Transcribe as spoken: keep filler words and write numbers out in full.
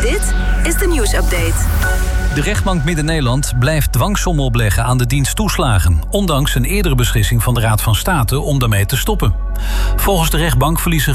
Dit is de nieuwsupdate. De rechtbank Midden-Nederland blijft dwangsom opleggen aan de dienst toeslagen, ondanks een eerdere beslissing van de Raad van State om daarmee te stoppen. Volgens de rechtbank verliezen